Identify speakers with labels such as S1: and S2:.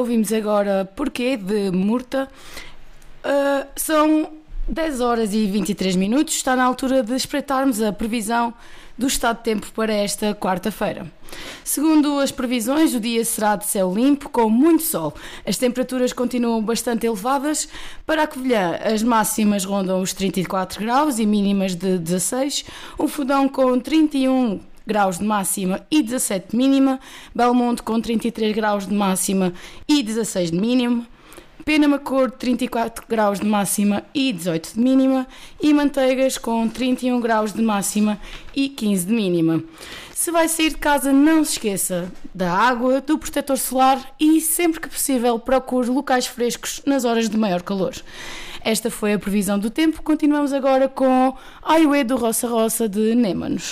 S1: ouvimos agora Porquê, de Murta. São 10 horas e 23 minutos, está na altura de espreitarmos a previsão do estado de tempo para esta quarta-feira. Segundo as previsões, o dia será de céu limpo, com muito sol. As temperaturas continuam bastante elevadas. Para a Covilhã, as máximas rondam os 34 graus e mínimas de 16. O Fundão com 31 graus de máxima e 17 de mínima. Belmonte com 33 graus de máxima e 16 de mínima. Penamacor, 34 graus de máxima e 18 de mínima, e Manteigas com 31 graus de máxima e 15 de mínima. Se vai sair de casa, não se esqueça da água, do protetor solar e, sempre que possível, procure locais frescos nas horas de maior calor. Esta foi a previsão do tempo. Continuamos agora com Aiuê do Roça Roça de Némanos.